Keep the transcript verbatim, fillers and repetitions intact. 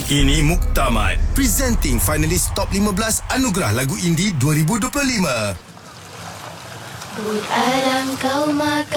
Ini Muktamad, presenting finalis Top lima belas Anugerah Lagu Indie dua ribu dua puluh lima. Buat alam kau makan